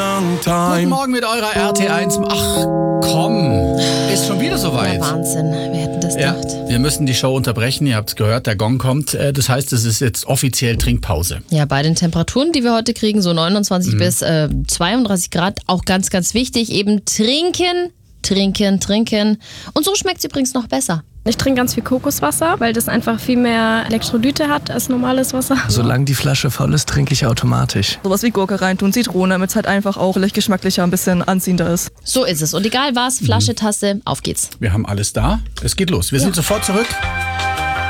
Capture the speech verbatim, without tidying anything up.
long time. Guten Morgen mit eurer R T eins. Ach komm, ist schon wieder soweit. Ja, Wahnsinn, wir hätten das Ja, gedacht. wir müssen die Show unterbrechen. Ihr habt es gehört, der Gong kommt. Äh, Das heißt, es ist jetzt offiziell Trinkpause. Ja, bei den Temperaturen, die wir heute kriegen, so neunundzwanzig Mhm. bis äh, zweiunddreißig Grad, auch ganz, ganz wichtig, eben trinken, trinken, trinken. Und so schmeckt es übrigens noch besser. Ich trinke ganz viel Kokoswasser, weil das einfach viel mehr Elektrolyte hat als normales Wasser. Solange die Flasche voll ist, trinke ich automatisch. Sowas wie Gurke reintun, Zitrone, damit es halt einfach auch vielleicht geschmacklicher, ein bisschen anziehender ist. So ist es. Und egal was, Flasche, Tasse, auf geht's. Wir haben alles da. Es geht los. Wir sind sofort zurück.